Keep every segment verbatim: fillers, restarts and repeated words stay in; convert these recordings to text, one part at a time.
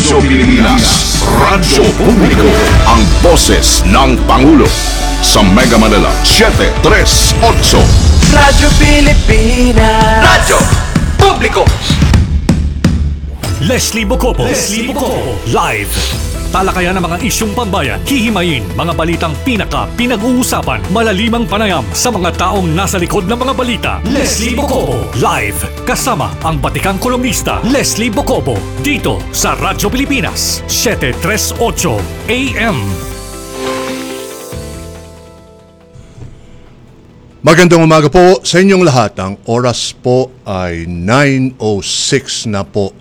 Radyo Pilipinas, Radyo Publiko, ang boses ng Pangulo. Sa Mega Manila, seven three eight. Radyo Pilipinas, Radyo Publiko. Leslie Bocopo, Leslie Bocopo, live. Talakayan ng mga isyong pambayan, hihimayin mga balitang pinaka pinag-uusapan, malalimang panayam sa mga taong nasa likod ng mga balita. Leslie Bocopo, live. Kasama ang batikang kolumnista, Leslie Bocopo, dito sa Radyo Pilipinas, seven three eight A M. Magandang umaga po sa inyong lahat. Ang oras po ay nine oh six na po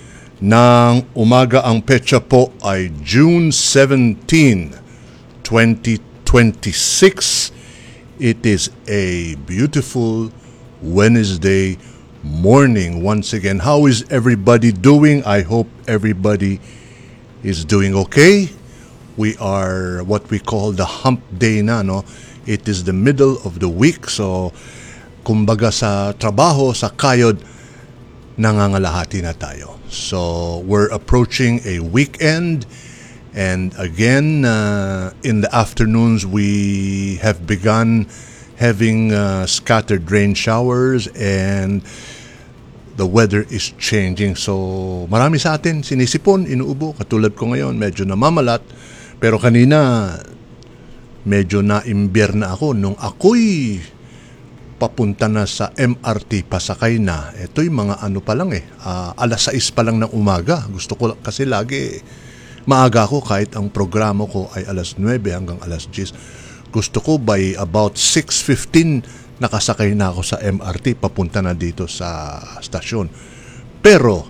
ng umaga. Ang petsa po ay June seventeenth, twenty twenty-six. It is a beautiful Wednesday morning once again. How is everybody doing? I hope everybody is doing okay. We are what we call the hump day na, no? It is the middle of the week, so kumbaga sa trabaho, sa kayod, nangangalahati na tayo. So we're approaching a weekend, and again, uh, in the afternoons, we have begun having uh, scattered rain showers, and the weather is changing. So marami sa atin sinisipon, inuubo, katulad ko ngayon, medyo namamalat, pero kanina medyo na-imbier na ako nung ako'y papunta na sa M R T, pasakay na. Ito'y mga ano pa lang eh, uh, alas sais pa lang ng umaga. Gusto ko kasi lagi maaga ako kahit ang programa ko ay alas nuwebe hanggang alas diyes. Gusto ko by about six fifteen nakasakay na ako sa M R T, papunta na dito sa stasyon. Pero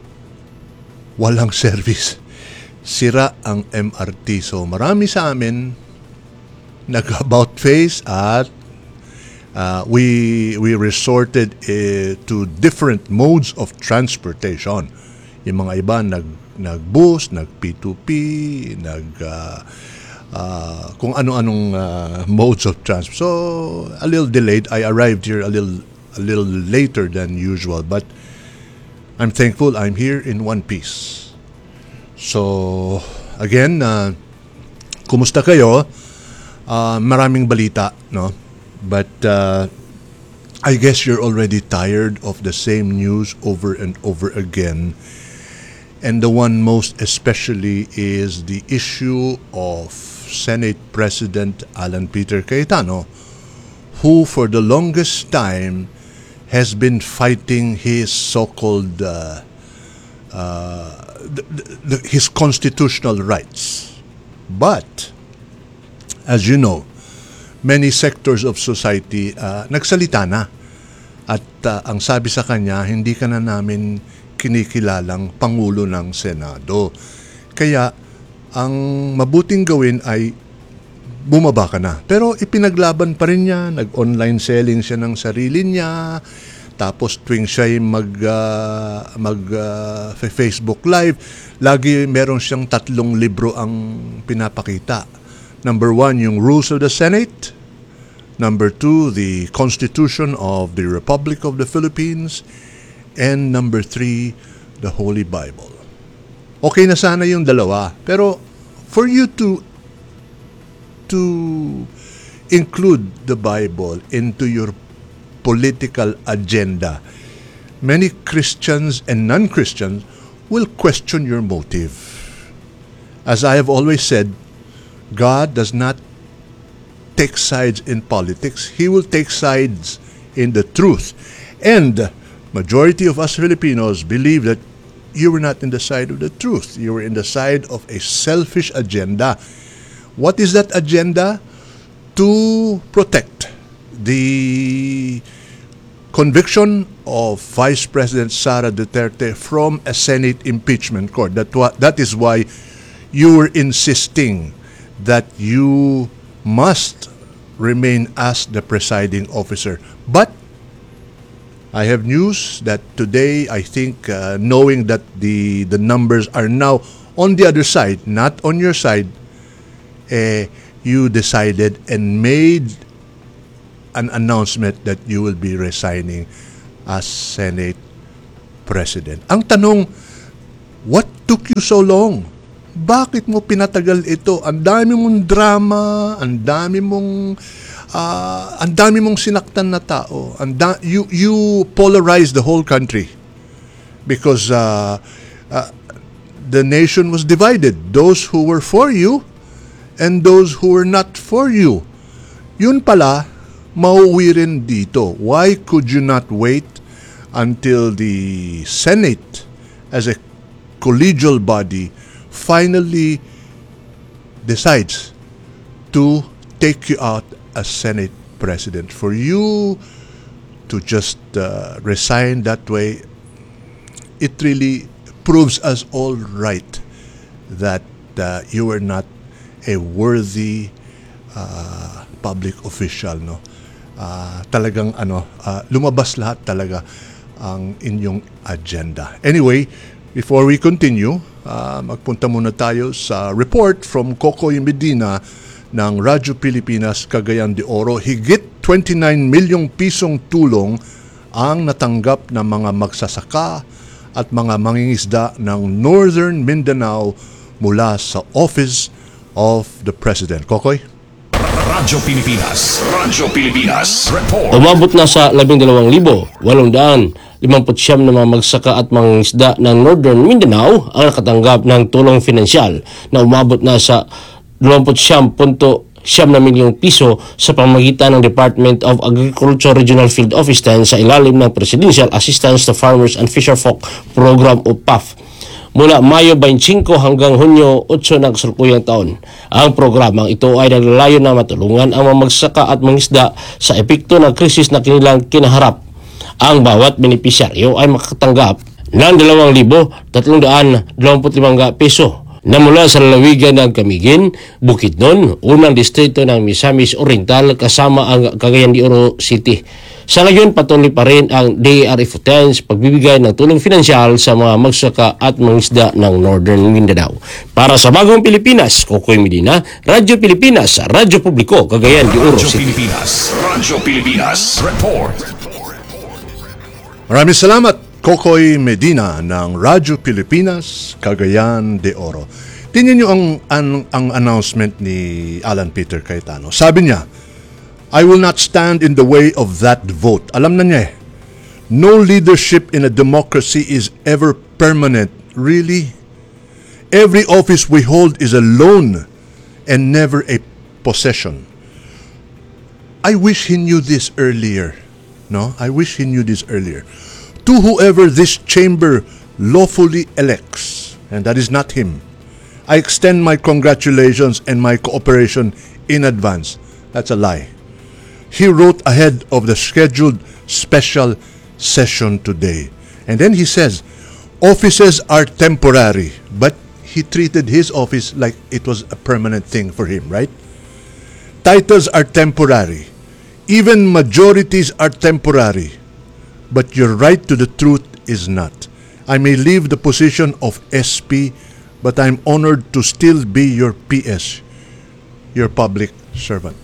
walang service. Sira ang M R T. So marami sa amin nag-about face at uh, we we resorted uh, to different modes of transportation. Yung mga iba nag nag-bus, nag-P two P, nag uh, uh, kung ano-anong uh, modes of transport. So a little delayed. I arrived here a little a little later than usual, but I'm thankful I'm here in one piece. So again, uh, kumusta kayo? Uh, maraming balita, no? But uh, I guess you're already tired of the same news over and over again. And the one most especially is the issue of Senate President Alan Peter Cayetano, who for the longest time has been fighting his so-called uh, uh, the, the, his constitutional rights. But as you know, many sectors of society uh, nagsalita na. At uh, ang sabi sa kanya, hindi ka na namin kinikilalang Pangulo ng Senado. Kaya, ang mabuting gawin ay bumaba ka na. Pero ipinaglaban pa rin niya, nag-online selling siya ng sarili niya, tapos tuwing siya'y mag, uh, mag uh, Facebook Live, lagi meron siyang tatlong libro ang pinapakita. Number one, yung Rules of the Senate. Number two, the Constitution of the Republic of the Philippines. And number three, the Holy Bible. Okay na sana yung dalawa. Pero for you to to include the Bible into your political agenda, many Christians and non-Christians will question your motive. As I have always said, God does not take sides in politics. He will take sides in the truth. And majority of us Filipinos believe that you were not in the side of the truth. You were in the side of a selfish agenda. What is that agenda? To protect the conviction of Vice President Sara Duterte from a Senate impeachment court. That, that is why you were insisting that you must remain as the presiding officer. But I have news that today, I think, uh, knowing that the, the numbers are now on the other side, not on your side, eh, you decided and made an announcement that you will be resigning as Senate President. Ang tanong, what took you so long? Bakit mo pinatagal ito? Ang dami mong drama, ang dami mong uh, ang dami mong sinaktan na tao. And da- you you polarized the whole country because uh, uh, the nation was divided. Those who were for you and those who were not for you. Yun pala, mauwi rin dito. Why could you not wait until the Senate as a collegial body finally decides to take you out as Senate President? For you to just uh, resign that way, it really proves us all right that uh, you are not a worthy uh, public official, no? Uh, talagang ano, uh, lumabas lahat talaga ang inyong agenda. Anyway, before we continue, Uh, magpunta muna tayo sa report from Kokoy Medina ng Radyo Pilipinas, Cagayan de Oro. Higit twenty-nine milyong pisong tulong ang natanggap ng mga magsasaka at mga mangingisda ng Northern Mindanao mula sa Office of the President. Kokoy? Radyo Pilipinas. Radyo Pilipinas. Report. Umabot na sa labing dalawang libo, walong daan, limampu't siyam na mga magsaka at mga isda ng Northern Mindanao ang nakatanggap ng tulong finansyal na umabot na sa dalawampu't siyam punto siyam na milyong piso sa pamamagitan ng Department of Agriculture Regional Field Office ten sa ilalim ng Presidential Assistance to Farmers and Fisherfolk Program o P A F. Mula Mayo twenty-five hanggang Hunyo eight ng kasalukuyang taon. Ang programang ito ay naglalayo na matulungan ang mga magsaka at mangisda sa epekto ng krisis na kanilang kinaharap. Ang bawat benepisyaryo ay makatanggap ng dalawang libo tatlong daan dalawamput limang piso na mula sa lalawigan ng Camiguin, Bukidnon, unang distrito ng Misamis Oriental kasama ang Cagayan de Oro City. Sa ngayon, patuloy pa rin ang D A R F ten sa pagbibigay ng tulong finansyal sa mga magsaka at mangisda ng Northern Mindanao. Para sa Bagong Pilipinas, Kokoy Medina, Radyo Pilipinas, Radyo Publiko, Cagayan de Oro Radyo City. Pilipinas. Radyo Pilipinas. Report. Maraming salamat, Kokoy Medina ng Radyo Pilipinas, Cagayan de Oro. Tingnan niyo ang, ang, ang announcement ni Alan Peter Cayetano. Sabi niya, I will not stand in the way of that vote. Alam na niya eh. No leadership in a democracy is ever permanent. Really? Every office we hold is a loan and never a possession. I wish he knew this earlier. No? I wish he knew this earlier. To whoever this chamber lawfully elects, and that is not him, I extend my congratulations and my cooperation in advance. That's a lie. He wrote ahead of the scheduled special session today. And then he says, offices are temporary, but he treated his office like it was a permanent thing for him, right? Titles are temporary. Even majorities are temporary. But your right to the truth is not. I may leave the position of S P, but I'm honored to still be your P S, your public servant.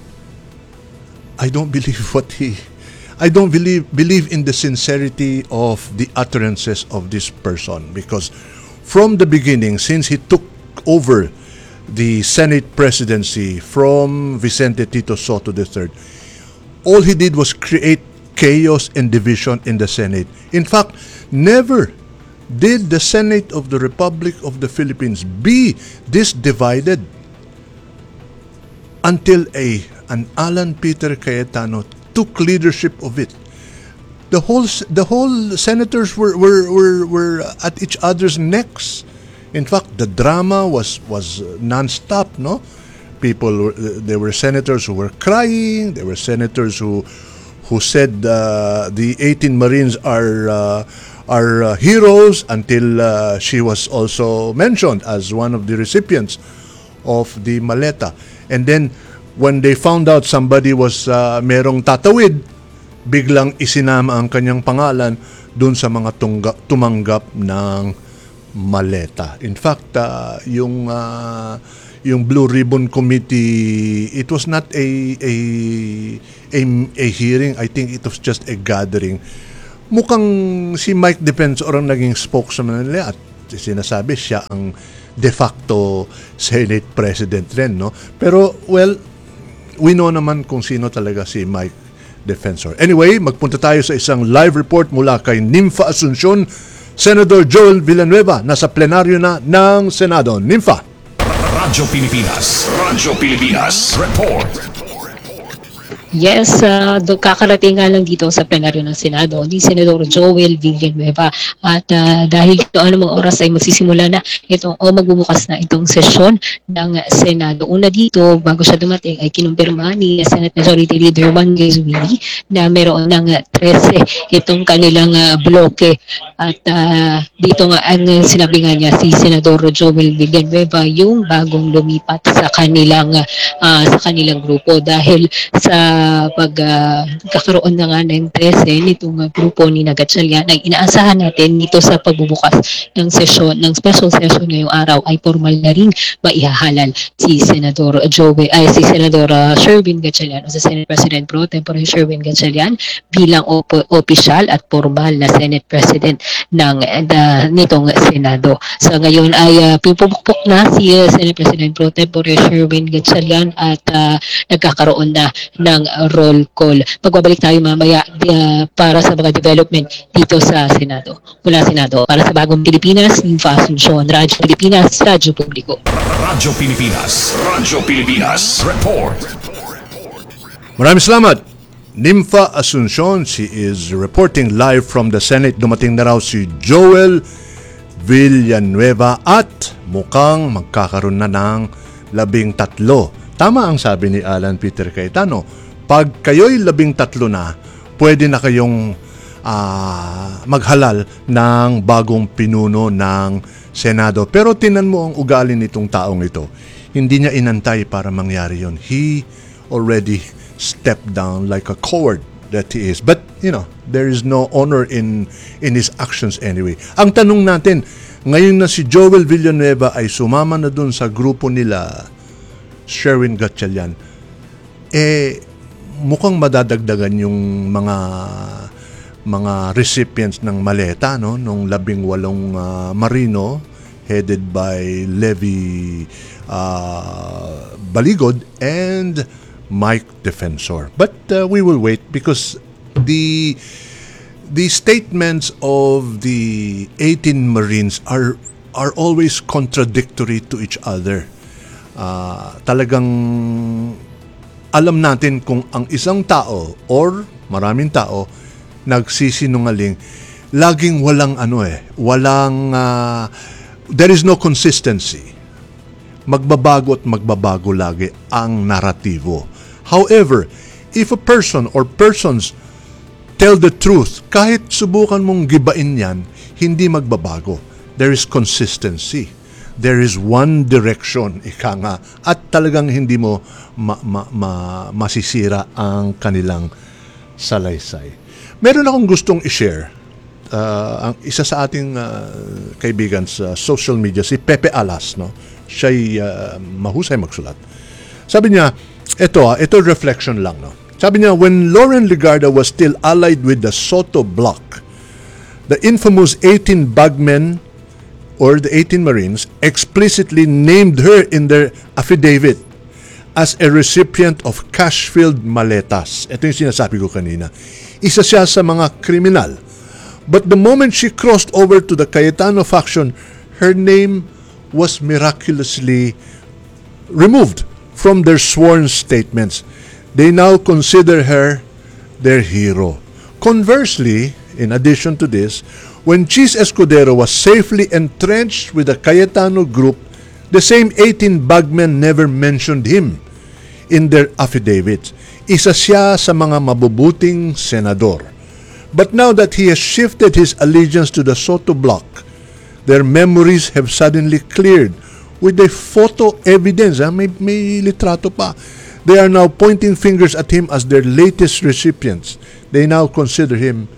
I don't believe what he... I don't believe believe in the sincerity of the utterances of this person, because from the beginning, since he took over the Senate presidency from Vicente Tito Soto the third, all he did was create chaos and division in the Senate. In fact, never did the Senate of the Republic of the Philippines be this divided until a an Alan Peter Cayetano took leadership of it. The whole the whole senators were were were, were at each other's necks. In fact, the drama was was nonstop. No, people. There were senators who were crying. There were senators who who said uh, the eighteen Marines are uh, are uh, heroes, until uh, she was also mentioned as one of the recipients of the maleta. And then when they found out somebody was uh, merong tatawid, biglang isinama ang kanyang pangalan dun sa mga tungga, tumanggap ng maleta. In fact, uh, yung uh, yung Blue Ribbon Committee, it was not a a a, a hearing. I think it was just a gathering. Mukhang si Mike Defensor ang naging spokesman nila at sinasabi siya ang de facto Senate President rin, no? Pero, well, we know naman kung sino talaga si Mike Defensor. Anyway, magpunta tayo sa isang live report mula kay Nympha Asuncion. Senator Joel Villanueva, nasa plenaryo na ng Senado. Nympha. Radyo Pilipinas. Radyo Pilipinas. Report. Yes, uh, do, kakarating nga lang dito sa plenaryo ng Senado ni Senador Joel Villanueva at uh, dahil ito anumang oras ay magsisimula na itong o magbubukas na itong sesyon ng Senado. Una dito, bago siya dumating ay kinumpirma ni Senate Majority Leader Juan Rizzuini na meron ng thirteen itong kanilang uh, bloke at uh, dito nga ang sinabi nga niya si Senador Joel Villanueva yung bagong lumipat sa kanilang uh, sa kanilang grupo dahil sa pag uh, kakaroon na nga ng thirteen nitong uh, grupo ni Gatchalian ay inaasahan natin dito sa pagbubukas ng sesyon ng special session ngayong araw ay formal na rin maihahalal si Senador Joey ay si Senador uh, Sherwin Gatchalian o si Senate President Pro Tempore Sherwin Gatchalian bilang op- opisyal at formal na Senate President ng uh, nitong Senado. So ngayon ay uh, pipupukpok na si uh, Senate President Pro Tempore Sherwin Gatchalian at uh, nagkakaroon na ng roll call. Pagbabalik tayo mamaya uh, para sa mga development dito sa Senado. Mula Senado, para sa Bagong Pilipinas, Nympha Asuncion, Radyo Pilipinas, Radyo Publiko. Radyo Pilipinas. Radyo Pilipinas. Report. Maraming salamat. Nympha Asuncion, she is reporting live from the Senate. Dumating na raw si Joel Villanueva at mukhang magkakaroon na ng labing tatlo. Tama ang sabi ni Alan Peter Cayetano. Pag kayo'y labing tatlo na, pwede na kayong uh, maghalal ng bagong pinuno ng Senado. Pero tinan mo ang ugali nitong taong ito. Hindi niya inantay para mangyari yon. He already stepped down like a coward that he is. But, you know, there is no honor in, in his actions anyway. Ang tanong natin, ngayon na si Joel Villanueva ay sumama na dun sa grupo nila Sherwin Gatchalian, eh, mukhang madadagdagan yung mga mga recipients ng maleta, no, nung labing walong uh, marino headed by Levi uh, Baligod and Mike Defensor. But uh, we will wait because the the statements of the eighteen Marines are are always contradictory to each other. Uh, talagang alam natin kung ang isang tao or maraming tao nagsisinungaling, laging walang ano eh, walang, uh, there is no consistency. Magbabago at magbabago lagi ang naratibo. However, if a person or persons tell the truth, kahit subukan mong gibain yan, hindi magbabago. There is consistency. There is one direction, ika nga, at talagang hindi mo ma, ma, ma, masisira ang kanilang salaysay. Meron akong gustong i-share. Uh, ang isa sa ating uh, kaibigan sa social media, si Pepe Alas, no? Siya'y uh, mahusay magsulat. Sabi niya, ito, uh, ito reflection lang, no? Sabi niya, when Lauren Legarda was still allied with the Soto Bloc, the infamous eighteen bagmen or the eighteen Marines explicitly named her in their affidavit as a recipient of cash-filled maletas. Ito yung sinasabi ko kanina. Isa siya sa mga kriminal. But the moment she crossed over to the Cayetano faction, her name was miraculously removed from their sworn statements. They now consider her their hero. Conversely, in addition to this, when Chis Escudero was safely entrenched with the Cayetano group, the same eighteen bagmen never mentioned him in their affidavits. Isa siya sa mga mabubuting senador. But now that he has shifted his allegiance to the Soto Bloc, their memories have suddenly cleared with the photo evidence. Ha? May, may litrato pa. They are now pointing fingers at him as their latest recipients. They now consider him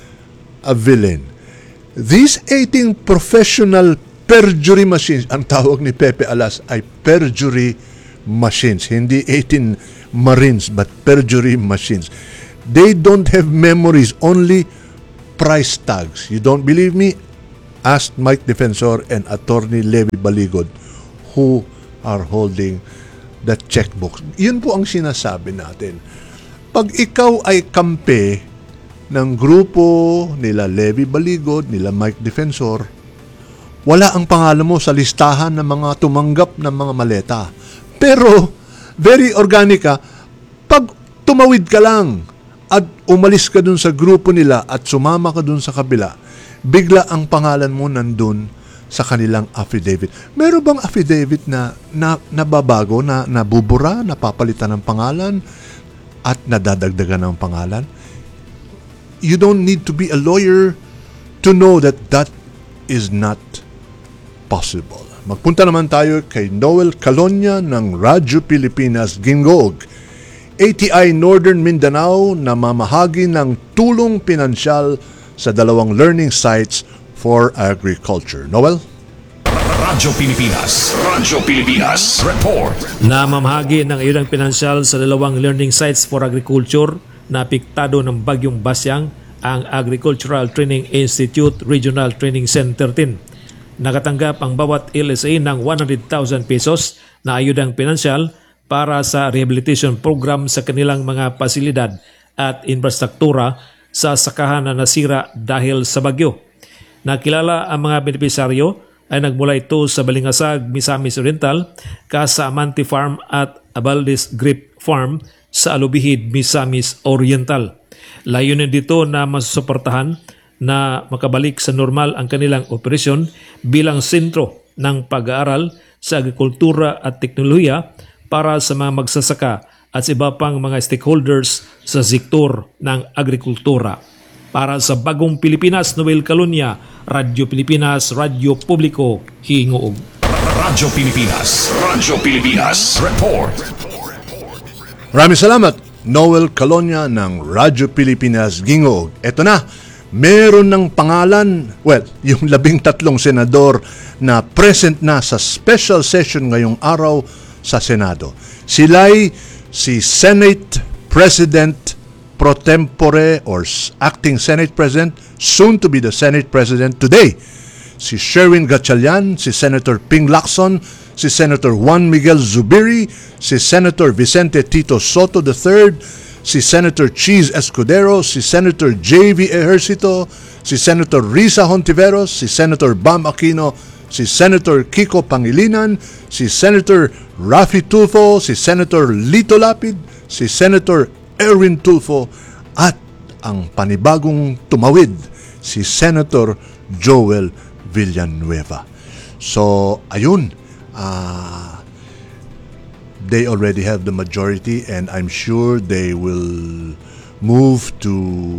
a villain. These eighteen professional perjury machines, ang tawag ni Pepe Alas ay perjury machines, hindi eighteen Marines but perjury machines. They don't have memories, only price tags. You don't believe me? asked Mike Defensor and Attorney Levi Baligod who are holding the checkbook. Yun po ang sinasabi natin. Pag ikaw ay kampe ng grupo nila Levi Baligod, nila Mike Defensor, wala ang pangalan mo sa listahan ng mga tumanggap ng mga maleta. Pero, very organica, pag tumawid ka lang at umalis ka dun sa grupo nila at sumama ka dun sa kabila, bigla ang pangalan mo nandun sa kanilang affidavit. Meron bang affidavit na, na nababago, na nabubura, napapalitan ng pangalan at nadadagdagan ng pangalan? You don't need to be a lawyer to know that that is not possible. Magpunta naman tayo kay Noel Calonia ng Radyo Pilipinas Gingog. A T I Northern Mindanao na mamahagi ng tulong pinansyal sa dalawang learning sites for agriculture. Noel? Radyo Pilipinas. Radyo Pilipinas. Report. Na mamahagi ng ilang pinansyal sa dalawang learning sites for agriculture na apektado ng bagyong Basyang ang Agricultural Training Institute Regional Training Center ten. Nakatanggap ang bawat L S A ng one hundred thousand pesos na ayudang pinansyal para sa rehabilitation program sa kanilang mga pasilidad at infrastruktura sa sakahan na nasira dahil sa bagyo. Nakilala ang mga benepisaryo ay nagmula ito sa Balingasag, Misamis Oriental, Casa Amante Farm at Abaldes Grape Farm sa Alubihid, Misamis Oriental. Layunin dito na masusuportahan na makabalik sa normal ang kanilang operasyon bilang sentro ng pag-aaral sa agrikultura at teknolohiya para sa mga magsasaka at sa iba pang mga stakeholders sa sektor ng agrikultura. Para sa Bagong Pilipinas, Noel Calonia, Radyo Pilipinas, Radyo Publiko, Hingoog. Radyo Pilipinas. Radyo Pilipinas. Report. Maraming salamat, Noel Calonia ng Radyo Pilipinas Gingog. Ito na, meron ng pangalan, well, yung labing tatlong senador na present na sa special session ngayong araw sa Senado. Sila'y si Senate President pro tempore or acting Senate President, soon to be the Senate President today, si Sherwin Gatchalian, si Senator Ping Lacson, si Senator Juan Miguel Zubiri, si Senator Vicente Tito Soto the third, si Senator Cheese Escudero, si Senator J V Ejercito, si Senator Risa Hontiveros, si Senator Bam Aquino, si Senator Kiko Pangilinan, si Senator Rafi Tulfo, si Senator Lito Lapid, si Senator Erwin Tulfo, at ang panibagong tumawid, si Senator Joel Villanueva. So, ayun, uh, they already have the majority and I'm sure they will move to,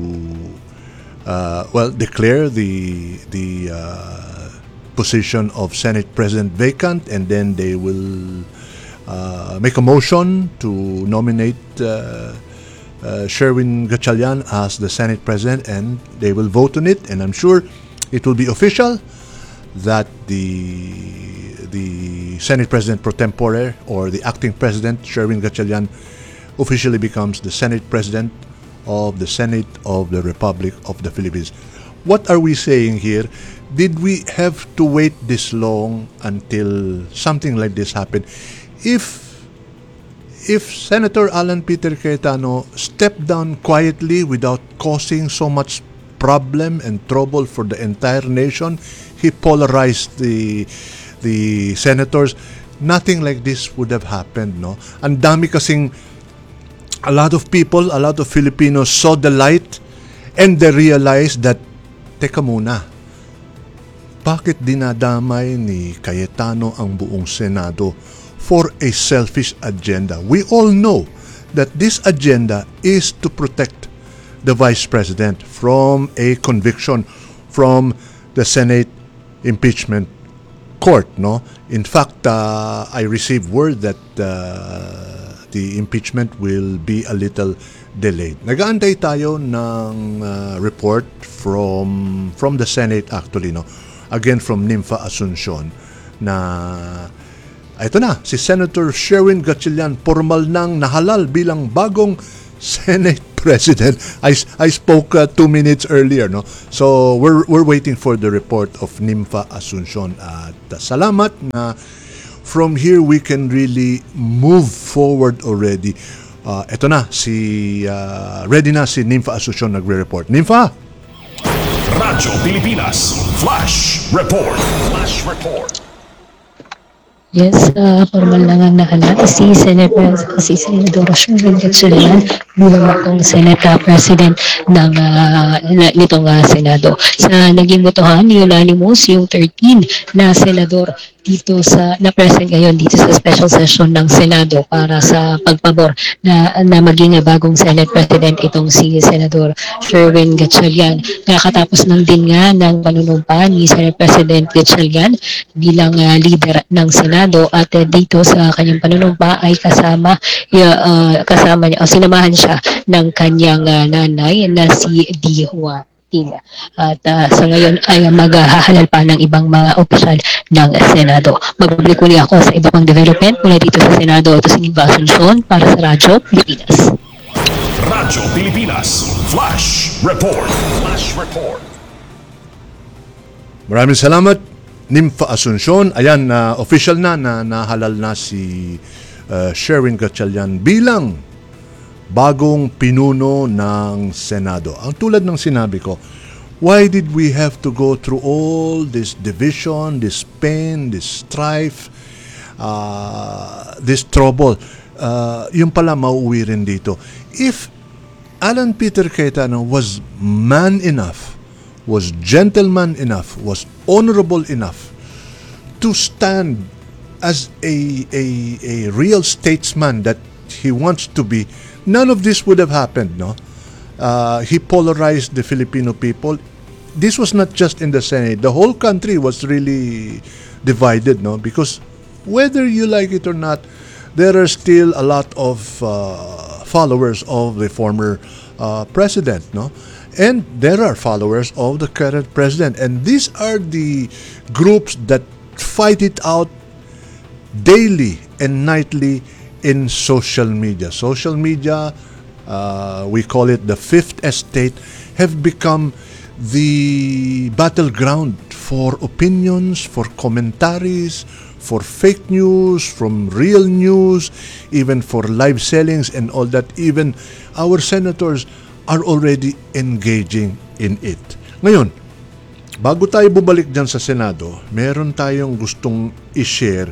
uh, well, declare the, the uh, position of Senate President vacant, and then they will uh, make a motion to nominate uh, Uh, Sherwin Gatchalian as the Senate President, and they will vote on it, and I'm sure it will be official that the the Senate President pro tempore or the acting President Sherwin Gatchalian officially becomes the Senate President of the Senate of the Republic of the Philippines. What are we saying here? Did we have to wait this long until something like this happened? If If Senator Alan Peter Cayetano stepped down quietly without causing so much problem and trouble for the entire nation, he polarized the the senators, nothing like this would have happened, no? Ang dami kasing, a lot of people, a lot of Filipinos saw the light and they realized that, teka muna, bakit dinadamay ni Cayetano ang buong Senado for a selfish agenda? We all know that this agenda is to protect the Vice President from a conviction from the Senate impeachment court, no? In fact, uh, I received word that uh, the impeachment will be a little delayed. Nag-aantay tayo ng uh, report from from the Senate actually, no? Again from Nympha Asuncion na ito na, si Senator Sherwin Gatchalian formal nang nahalal bilang bagong Senate President. I, I spoke uh, two minutes earlier, no? So we're we're waiting for the report of Nympha Asuncion. At uh, salamat na from here we can really move forward already. Uh, eto na si uh, ready na si Nympha Asuncion nagre-report. Nympha. Radyo Pilipinas Flash Report. Flash Report. Yes, uh, formal na nga nakalala si Senator si Senador Sherwin Gatchalian bilang akong Senate uh, President ng uh, nitong uh, Senado. Sa naging botohan, unanimous yung thirteen na senador dito sa na present ngayon dito sa special session ng Senado para sa pagpabor na na maging uh, bagong Senate President itong si Senador Sherwin Gatchalian. Nakatapos lang din nga ng panunumpa ni Senate President Gatchalian bilang uh, leader ng Senado at uh, dito sa kanyang panunumpa ay kasama uh, kasama niya o sinamahan siya ng kanyang uh, nanay na si Di Hua. At uh, sa ngayon ay maghahalal pa ng ibang mga opisyal ng Senado. Magbabalik uli ako sa iba pang development mula dito sa Senado. Ito si Nympha Asuncion para sa Radyo Pilipinas. Radyo Pilipinas Flash Report. Flash Report. Maraming salamat, Nympha Asuncion. Ayan, uh, official na na nahalal na si uh, Sherwin Gatchalian bilang bagong pinuno ng Senado. Ang tulad ng sinabi ko, why did we have to go through all this division, this pain, this strife, uh, this trouble? Uh, yung pala mauwi rin dito. If Alan Peter Cayetano was man enough, was gentleman enough, was honorable enough to stand as a, a, a real statesman that he wants to be, none of this would have happened, no? Uh, he polarized the Filipino people. This was not just in the Senate. The whole country was really divided, no? Because whether you like it or not, there are still a lot of uh, followers of the former uh, president, no? And there are followers of the current president. And these are the groups that fight it out daily and nightly in social media. Social media, uh, we call it the Fifth Estate, have become the battleground for opinions, for commentaries, for fake news, from real news, even for live sellings and all that. Even our senators are already engaging in it. Ngayon, bago tayo bumalik dyan sa Senado, meron tayong gustong i-share.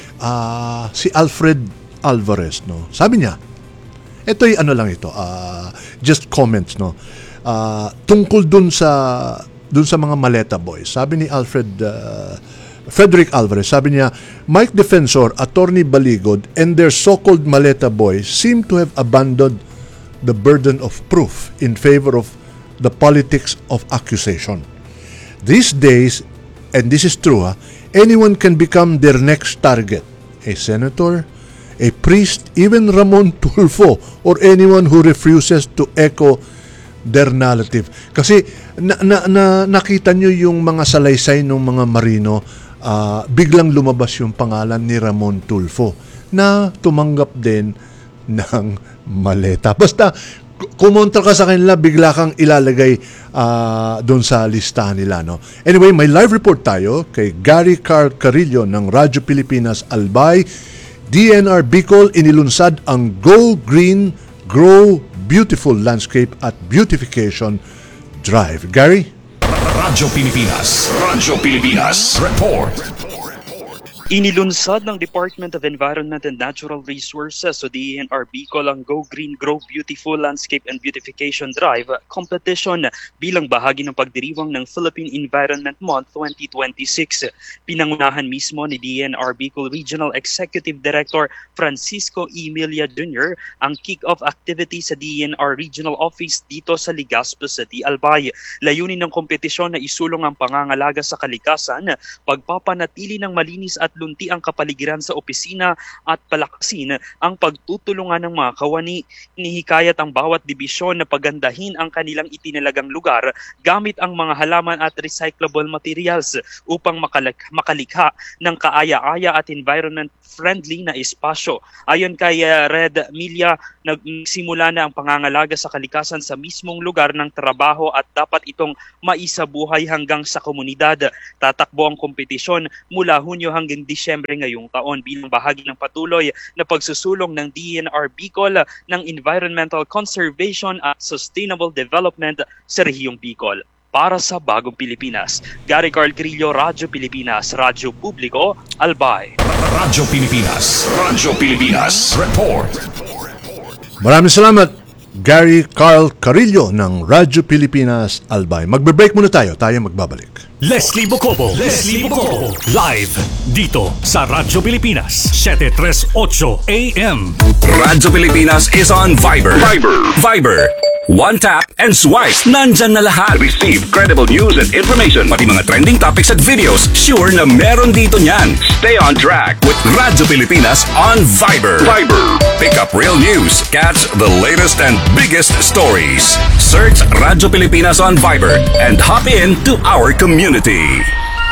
Uh, si Alfred Alvarez, no? Sabi niya, ito'y ano lang ito, uh, just comments, no? Uh, tungkol dun sa dun sa mga Maleta Boys. Sabi ni Alfred uh, Frederick Alvarez, sabi niya, Mike Defensor, Attorney Baligod, and their so-called Maleta Boys seem to have abandoned the burden of proof in favor of the politics of accusation. These days, and this is true, huh, anyone can become their next target. A senator, a priest, even Ramon Tulfo, or anyone who refuses to echo their narrative. Kasi na, na, na, nakita nyo yung mga salaysay ng mga marino, uh, biglang lumabas yung pangalan ni Ramon Tulfo na tumanggap din ng maleta. Basta kumontra ka sa kanila, bigla kang ilalagay uh, doon sa listahan nila. No? Anyway, may live report tayo kay Gary Carl Carillo ng Radyo Pilipinas Albay. D N R Bicol inilunsad ang Go Green, Grow Beautiful Landscape at Beautification Drive. Gary? Radyo Pilipinas. Radyo Pilipinas. Report. Inilunsad ng Department of Environment and Natural Resources o D N R Bicol ang Go Green, Grow Beautiful Landscape and Beautification Drive competition bilang bahagi ng pagdiriwang ng Philippine Environment Month twenty twenty-six. Pinangunahan mismo ni D N R Bicol Regional Executive Director Francisco Emilia Junior ang kick-off activity sa D N R Regional Office dito sa Legazpi City, Albay. Layunin ng kompetisyon na isulong ang pangangalaga sa kalikasan, pagpapanatili ng malinis at lunti ang kapaligiran sa opisina at palakasin ang pagtutulungan ng mga kawani. Inihikayat ang bawat dibisyon na pagandahin ang kanilang itinalagang lugar gamit ang mga halaman at recyclable materials upang makalik- makalikha ng kaaya-aya at environment-friendly na espasyo. Ayon kay uh, Red Milia, nagsimula na ang pangangalaga sa kalikasan sa mismong lugar ng trabaho at dapat itong maisabuhay hanggang sa komunidad. Tatakbo ang kompetisyon mula Hunyo hanggang Disyembre ngayong taon bilang bahagi ng patuloy na pagsusulong ng D N R Bicol ng Environmental Conservation at Sustainable Development sa rehiyong Bicol. Para sa Bagong Pilipinas, Gary Carl Grillo, Radyo Pilipinas, Radyo Publiko, Albay. Radyo Pilipinas. Radyo Pilipinas. Report. Maraming salamat, Gary Carl Carillo ng Radyo Pilipinas, Albay. Magbe-break muna tayo, tayo magbabalik. Leslie Bocobo, Leslie Bocobo, live dito sa Radyo Pilipinas, seven thirty-eight A M. Radyo Pilipinas is on Viber. Viber. Viber. One tap and swipe. Nandyan na lahat. Receive credible news and information. Pati mga trending topics at videos. Sure na meron dito niyan. Stay on track with Radyo Pilipinas on Viber. Viber. Pick up real news. Catch the latest and biggest stories. Search Radyo Pilipinas on Viber and hop in to our community.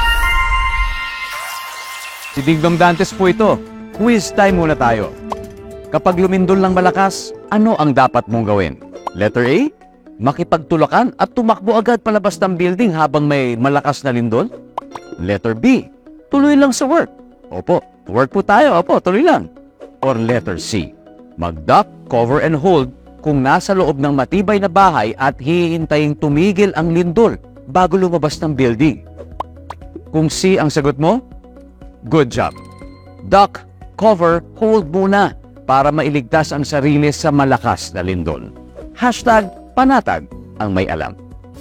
Si Digdong Dantes po ito. Quiz time muna tayo. Kapag lumindol ng malakas, ano ang dapat mong gawin? Letter A, makipagtulakan at tumakbo agad palabas ng building habang may malakas na lindol. Letter B, tuloy lang sa work. Opo, work po tayo. Opo, tuloy lang. Or letter C, mag-duck, cover and hold kung nasa loob ng matibay na bahay at hihintaying tumigil ang lindol bago lumabas ng building. Kung C ang sagot mo, good job. Duck, cover, hold muna para mailigtas ang sarili sa malakas na lindol. Hashtag panatag ang may alam.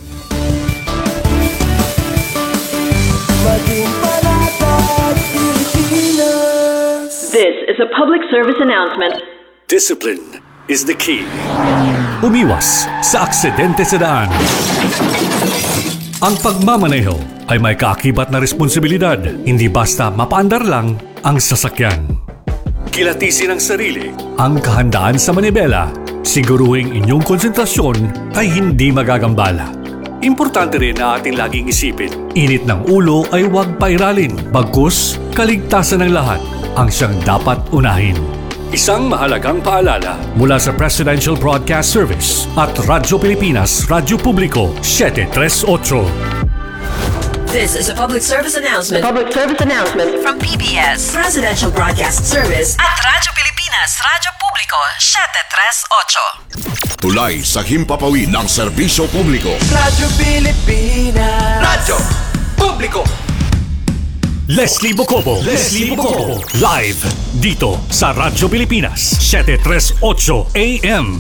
This is a public service announcement. Discipline is the key. Umiwas sa aksidente sa daan. Ang pagmamaneho ay may kaakibat na responsibilidad, hindi basta mapaandar lang ang sasakyan. Kilatisin ang sarili, ang kahandaan sa manibela. Siguruhing inyong konsentrasyon ay hindi magagambala. Importante rin na ating laging isipin, init ng ulo ay huwag pairalin, bagkus kaligtasan ng lahat ang siyang dapat unahin. Isang mahalagang paalala mula sa Presidential Broadcast Service at Radyo Pilipinas, Radyo Publiko, seven thirty-eight. This is a public service announcement. Public service announcement From P B S Presidential Broadcast Service at Radyo Pilipinas, Radyo Publiko, seven thirty-eight. Tulay sa himpapawid ng serbisyo publiko. Radyo Pilipinas. Radyo Publiko. Leslie Bocobo, Leslie Bocobo, live dito sa Radyo Pilipinas, seven thirty-eight A M.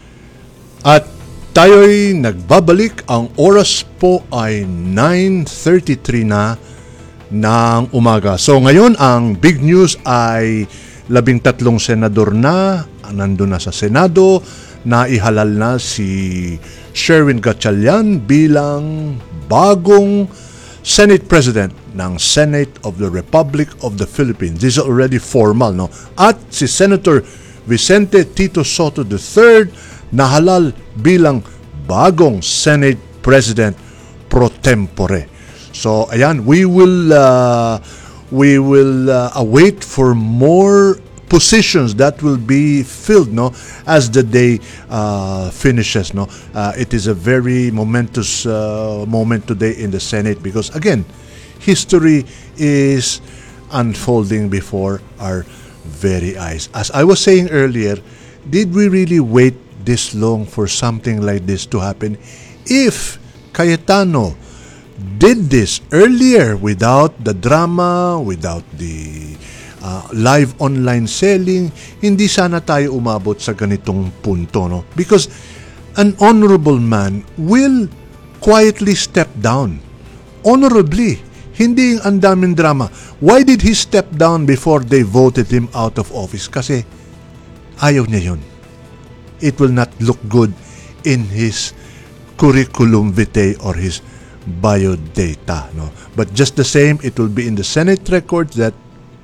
At tayo'y nagbabalik. Ang oras po ay nine thirty-three na ng umaga. So ngayon ang big news ay labing tatlong senador na nandun na sa Senado, na ihalal na si Sherwin Gatchalian bilang bagong Senate President ng Senate of the Republic of the Philippines. This is already formal, no? At si Senator Vicente Tito Soto the third nahalal bilang bagong Senate President pro tempore. So ayan, we will uh, we will uh, await for more positions that will be filled, no, as the day uh, finishes, no. Uh, it is a very momentous uh, moment today in the Senate because again, history is unfolding before our very eyes. As I was saying earlier, did we really wait this long for something like this to happen? If Cayetano did this earlier without the drama, without the uh, live online selling, hindi sana tayo umabot sa ganitong punto, no? Because an honorable man will quietly step down. Honorably. Hindi ang daming drama. Why did he step down before they voted him out of office? Kasi ayaw niya yun. It will not look good in his curriculum vitae or his biodata, no? But just the same, it will be in the Senate records that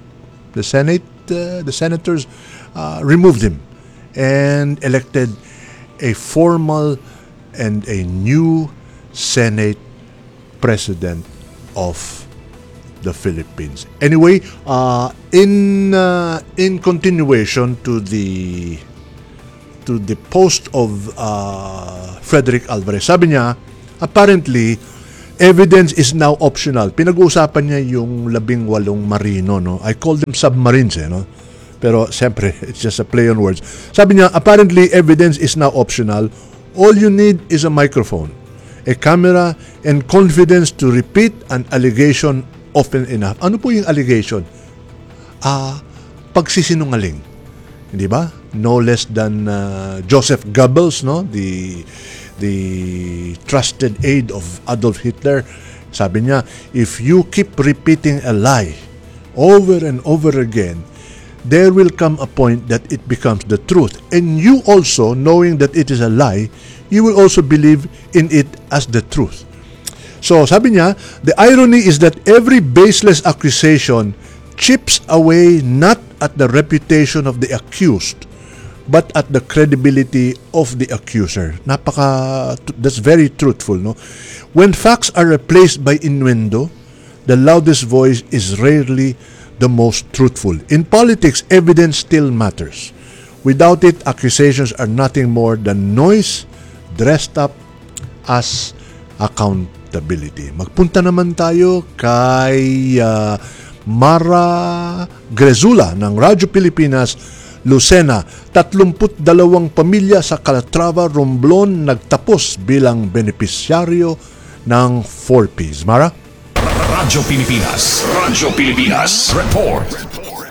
the Senate, uh, the senators uh, removed him and elected a formal and a new Senate President of the Philippines. Anyway, uh, in uh, in continuation to the to the post of uh, Frederick Alvarez, sabi niya, apparently, evidence is now optional. Pinag-uusapan niya yung labing walong marino, no? I call them submarines, eh, no? Pero, siyempre, it's just a play on words. Sabi niya, apparently, evidence is now optional. All you need is a microphone, a camera, and confidence to repeat an allegation often enough. Ano po yung allegation? Ah, pagsisinungaling. Hindi ba? No less than uh, Joseph Goebbels, no? The the trusted aide of Adolf Hitler, sabi niya, if you keep repeating a lie over and over again, there will come a point that it becomes the truth. And you also, knowing that it is a lie, you will also believe in it as the truth. So, sabi niya, the irony is that every baseless accusation chips away not at the reputation of the accused, but at the credibility of the accuser. Napaka, that's very truthful, no? When facts are replaced by innuendo, the loudest voice is rarely the most truthful. In politics, evidence still matters. Without it, accusations are nothing more than noise dressed up as accountability. Magpunta naman tayo kay uh, Mara Grezula ng Radyo Pilipinas, Lucena. Tatlumput dalawang pamilya sa Calatrava, Romblon nagtapos bilang benepisyaryo ng four Ps. Mara? Radyo Pilipinas. Radyo Pilipinas. Report.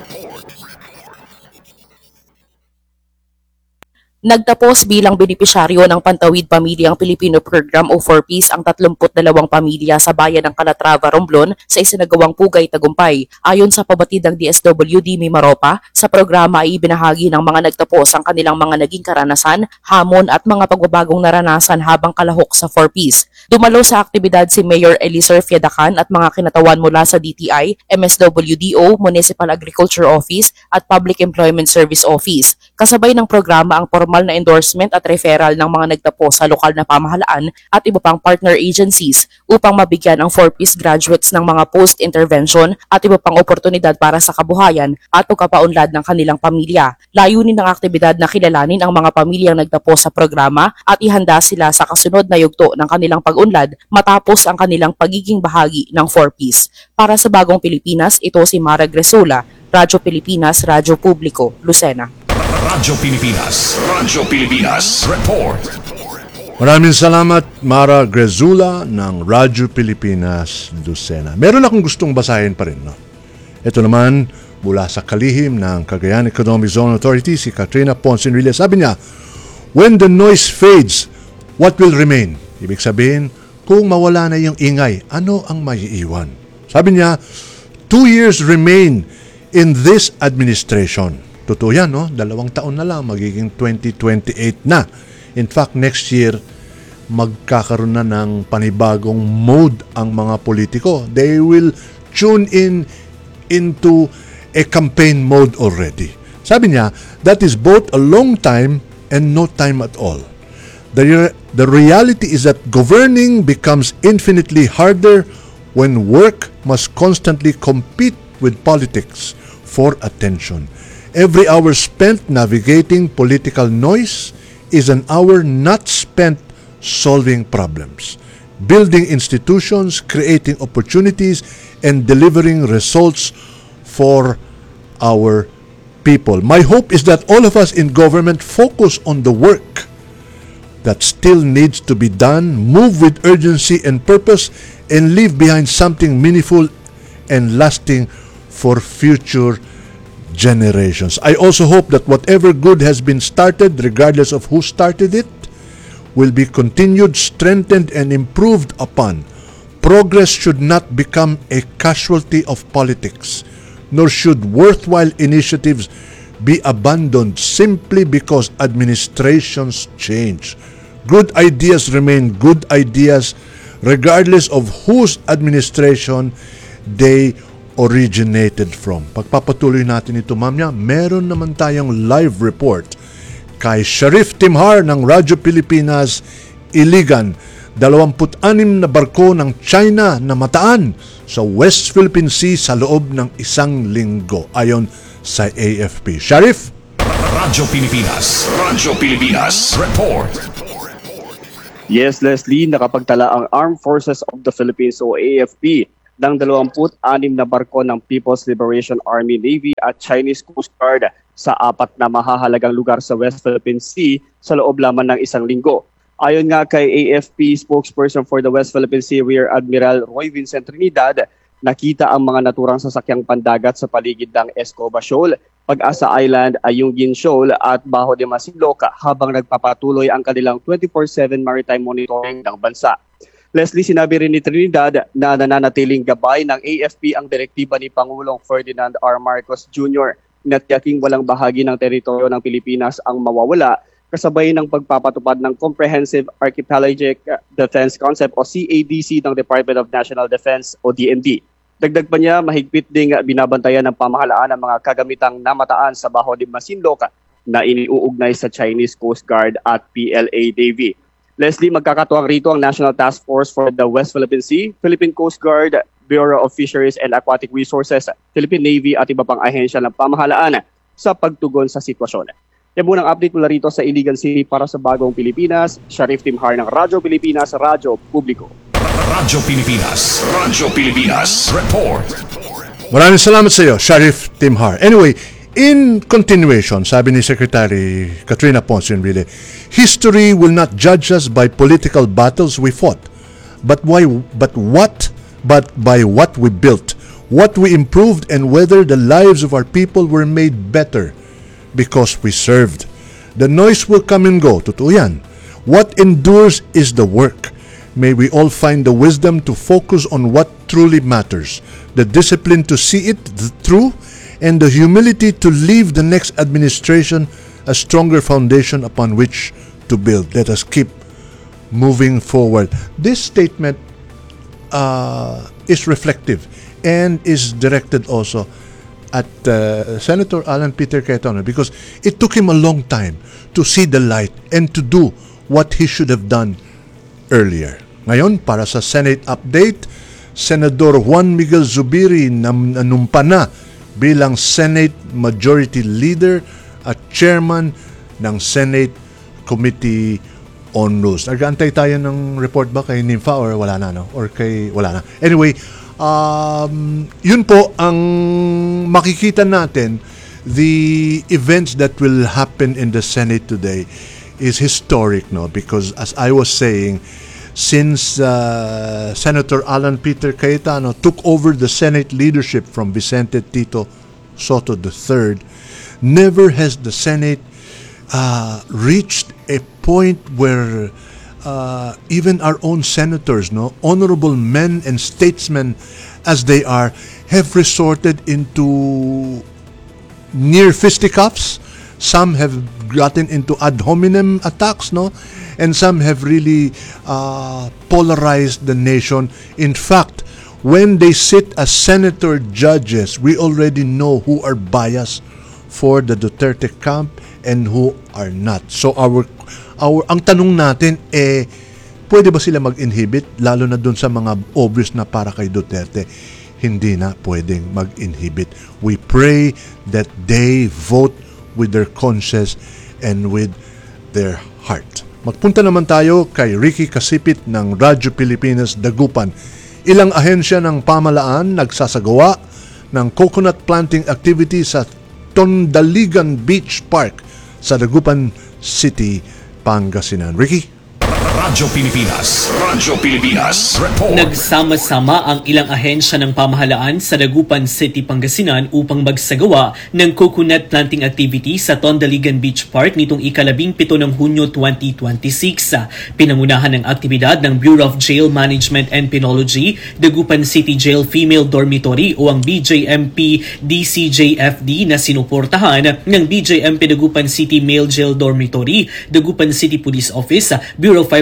Nagtapos bilang benepisyaryo ng Pantawid Pamilyang Pilipino Program o four Ps ang tatlumput dalawang pamilya sa bayan ng Calatrava, Romblon sa isinagawang Pugay Tagumpay. Ayon sa pabatid ng D S W D Mimaropa, sa programa ay ibinahagi ng mga nagtapos ang kanilang mga naging karanasan, hamon at mga pagbabagong naranasan habang kalahok sa four Ps. Dumalo sa aktibidad si Mayor Eliser Fiadacan at mga kinatawan mula sa D T I, M S W D O, Municipal Agriculture Office at Public Employment Service Office. Kasabay ng programa ang formal na endorsement at referral ng mga nagtapo sa lokal na pamahalaan at iba pang partner agencies upang mabigyan ang four Ps graduates ng mga post-intervention at iba pang oportunidad para sa kabuhayan at pagkapaunlad ng kanilang pamilya. Layunin ng aktibidad na kilalanin ang mga pamilyang nagtapo sa programa at ihanda sila sa kasunod na yugto ng kanilang pag-unlad matapos ang kanilang pagiging bahagi ng four Ps. Para sa Bagong Pilipinas, ito si Mara Grezula, Radyo Pilipinas, Radyo Publiko, Lucena. Radyo Pilipinas. Radyo Pilipinas. Report. Maraming salamat, Mara Grezula ng Radyo Pilipinas, Lucena. Meron akong gustong basahin pa rin, no? Ito naman, mula sa kalihim ng Cagayan Economic Zone Authority, si Katrina Ponce-Enrile. Sabi niya, when the noise fades, what will remain? Ibig sabihin, kung mawala na yung ingay, ano ang maiiwan? Sabi niya, two years remain in this administration. Totoo yan, no? Dalawang taon na lang, magiging twenty twenty-eight na. In fact, next year, magkakaroon na ng panibagong mode ang mga politiko. They will tune in into a campaign mode already. Sabi niya, that is both a long time and no time at all. The, re- the reality is that governing becomes infinitely harder when work must constantly compete with politics for attention. Every hour spent navigating political noise is an hour not spent solving problems, building institutions, creating opportunities, and delivering results for our people. My hope is that all of us in government focus on the work that still needs to be done, move with urgency and purpose, and leave behind something meaningful and lasting for future generations. I also hope that whatever good has been started, regardless of who started it, will be continued, strengthened, and improved upon. Progress should not become a casualty of politics, nor should worthwhile initiatives be abandoned simply because administrations change. Good ideas remain good ideas regardless of whose administration they originated from. Pagpapatuloy natin ito mamaya, meron naman tayong live report kay Sharif Timhar ng Radyo Pilipinas, Iligan. dalawampu't-anim na barko ng China na mataan sa West Philippine Sea sa loob ng isang linggo, ayon sa A F P. Sharif? Radyo Pilipinas. Radyo Pilipinas. Report. Yes, Leslie, nakapagtala ang Armed Forces of the Philippines o A F P ng dalawampu't-anim na barko ng People's Liberation Army, Navy at Chinese Coast Guard sa apat na mahahalagang lugar sa West Philippine Sea sa loob lamang ng isang linggo. Ayon nga kay A F P spokesperson for the West Philippine Sea, Rear Admiral Roy Vincent Trinidad, nakita ang mga naturang sasakyang pandagat sa paligid ng Escoba Shoal, Pag-asa Island, Ayungin Shoal at Bajo de Masinloc habang nagpapatuloy ang kanilang twenty-four seven maritime monitoring ng bansa. Leslie, sinabi rin ni Trinidad na nananatiling gabay ng A F P ang direktiba ni Pangulong Ferdinand R. Marcos Junior na tiyaking walang bahagi ng teritoryo ng Pilipinas ang mawawala kasabay ng pagpapatupad ng Comprehensive Archipelagic Defense Concept o C A D C ng Department of National Defense o D N D. Dagdag pa niya, mahigpit ding binabantayan ng pamahalaan ang mga kagamitang namataan sa Bajo de Masinloc na iniuugnay sa Chinese Coast Guard at P L A Navy. Leslie, magkakatuwang rito ang National Task Force for the West Philippine Sea, Philippine Coast Guard, Bureau of Fisheries and Aquatic Resources, Philippine Navy at iba pang ahensya ng pamahalaan sa pagtugon sa sitwasyon. Yan muna ang update mula rito sa Iligan City para sa Bagong Pilipinas. Sharif Timhar ng Radyo Pilipinas, Radyo Publiko. Radyo Pilipinas. Radyo Pilipinas. Report. Maraming salamat sa iyo, Sharif Timhar. Anyway, in continuation, sabi ni Secretary Katrina Ponce-Enrile, history will not judge us by political battles we fought, but why? But what? But by what we built, what we improved, and whether the lives of our people were made better because we served. The noise will come and go. Totoo yan. What endures is the work. May we all find the wisdom to focus on what truly matters, the discipline to see it through, and the humility to leave the next administration a stronger foundation upon which to build. Let us keep moving forward. This statement uh, is reflective and is directed also at uh, Senator Alan Peter Cayetano, because it took him a long time to see the light and to do what he should have done earlier. Ngayon, para sa Senate update, Senador Juan Miguel Zubiri nanumpa na bilang Senate Majority Leader at Chairman ng Senate Committee on Rules. Nag-aantay tayo ng report ba kay Nympha or wala na, no? Or kay, wala na. Anyway, um, yun po ang makikita natin. The events that will happen in the Senate today is historic, no? Because as I was saying, since uh, Senator Alan Peter Cayetano took over the Senate leadership from Vicente Tito Soto the third, never has the Senate uh, reached a point where uh, even our own senators, no, honorable men and statesmen as they are, have resorted into near fisticuffs. Some have gotten into ad hominem attacks, no? And some have really uh, polarized the nation. In fact, when they sit as senator judges, we already know who are biased for the Duterte camp and who are not. So our our ang tanong natin eh, pwede ba sila mag-inhibit lalo na dun sa mga obvious na para kay Duterte? Hindi na pwedeng mag-inhibit. We pray that they vote with their conscience and with their heart. Magpunta naman tayo kay Ricky Kasipit ng Radyo Pilipinas, Dagupan. Ilang ahensya ng pamahalaan nagsasagawa ng coconut planting activity sa Tondaligan Beach Park sa Dagupan City, Pangasinan. Ricky? Radyo Pilipinas. Radyo Pilipinas. Report. Nagsama-sama ang ilang ahensya ng pamahalaan sa Dagupan City, Pangasinan upang magsagawa ng coconut planting activity sa Tondaligan Beach Park nitong ikalabing pito ng Hunyo twenty twenty-six. Pinangunahan ng aktibidad ng Bureau of Jail Management and Penology, Dagupan City Jail Female Dormitory o ang B J M P D C J F D na sinuportahan ng B J M P Dagupan City Male Jail Dormitory, Dagupan City Police Office, Bureau of Fire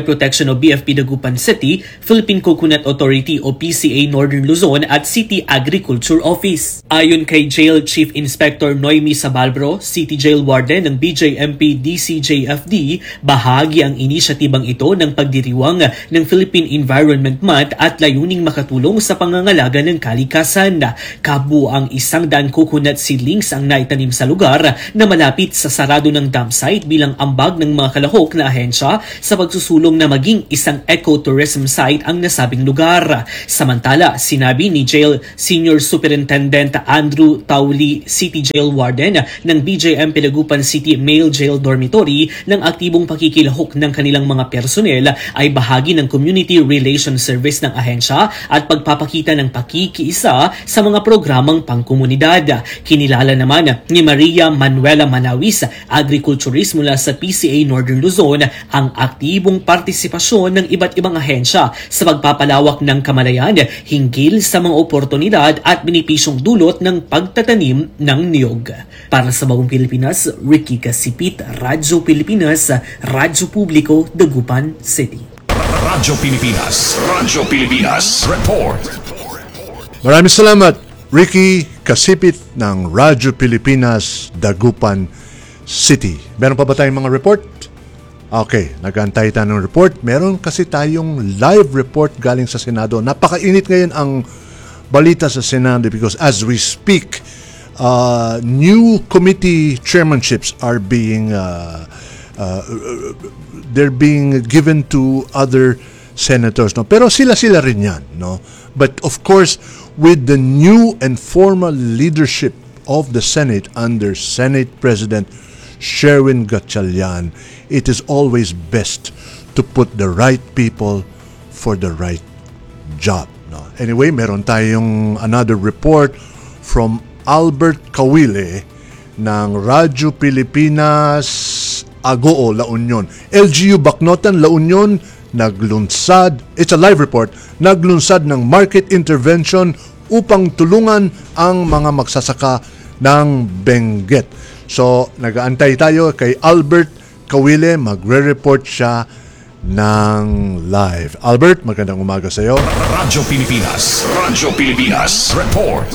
Supply Protection o B F P Dagupan City, Philippine Coconut Authority o P C A Northern Luzon at City Agriculture Office. Ayon kay Jail Chief Inspector Noemi Sabalbro, City Jail Warden ng B J M P D C J F D, bahagi ang inisyatibang ito ng pagdiriwang ng Philippine Environment Month at layuning makatulong sa pangangalaga ng kalikasan. Kabuang isang daan coconut seedlings ang naitanim sa lugar na malapit sa sarado ng dam site bilang ambag ng mga kalahok na ahensya sa pagsusulong na maging isang ecotourism site ang nasabing lugar. Samantala, sinabi ni Jail Senior Superintendent Andrew Tauli, City Jail Warden ng B J M P Dagupan City Male Jail Dormitory, ng aktibong pakikilahok ng kanilang mga personel ay bahagi ng Community Relations Service ng ahensya at pagpapakita ng pakikiisa sa mga programang pangkomunidad. Kinilala naman ni Maria Manuela Manawis, agriculturist mula sa P C A Northern Luzon, ang aktibong partisipasyon ng iba't ibang ahensya sa pagpapalawak ng kamalayan hinggil sa mga oportunidad at benepisyong dulot ng pagtatanim ng niyog. Para sa Bagong Pilipinas, Ricky Kasipit, Radyo Pilipinas, Radyo Publiko, Dagupan City. Radyo Pilipinas, Radyo Pilipinas, report. Maraming salamat, Ricky Kasipit ng Radyo Pilipinas, Dagupan City. Meron pa ba tayong mga report? Okay, nag-antay tayo ng report. Meron kasi tayong live report galing sa Senado. Napakainit ngayon ang balita sa Senado because as we speak, uh, new committee chairmanships are being uh, uh, they're being given to other senators. No? Pero sila-sila rin yan. No? But of course, with the new and formal leadership of the Senate under Senate President Sherwin Gatchalian, it is always best to put the right people for the right job. No? Anyway, meron tayong another report from Albert Kawile ng Radyo Pilipinas, Agoo, La Union. L G U Bacnotan, La Union, naglunsad, it's a live report, naglunsad ng market intervention upang tulungan ang mga magsasaka ng Benguet. So, nag-aantay tayo kay Albert Kawile, magre-report siya ng live. Albert, magandang umaga sa iyo. Radyo Pilipinas, Radyo Pilipinas, report.